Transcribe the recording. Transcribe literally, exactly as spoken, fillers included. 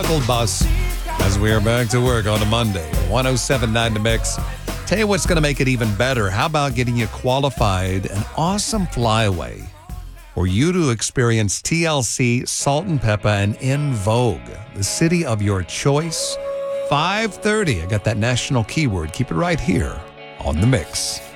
struggle bus as we are back to work on a Monday. one oh seven point nine The Mix. Tell you what's going to make it even better. How about getting you qualified an awesome flyaway for you to experience T L C, Salt and Pepper, and In Vogue, the city of your choice. five thirty. I got that national keyword. Keep it right here on The Mix.